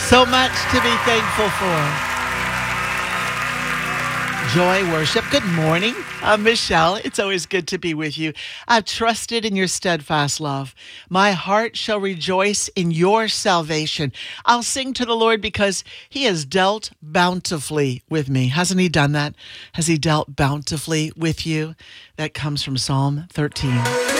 So much to be thankful for. Joy worship. Good morning. I'm Michelle. It's always good to be with you. I've trusted in your steadfast love. My heart shall rejoice in your salvation. I'll sing to the Lord because he has dealt bountifully with me. Hasn't he done that? Has he dealt bountifully with you? That comes from Psalm 13.